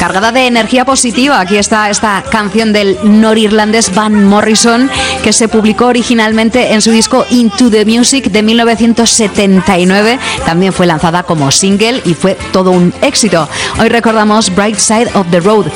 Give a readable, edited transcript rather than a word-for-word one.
cargada de energía positiva. Aquí está esta canción del norirlandés Van Morrison, que se publicó originalmente en su disco Into the Music de 1979. También fue lanzada como single y fue todo un éxito. Hoy recordamos Bright Side of the Road.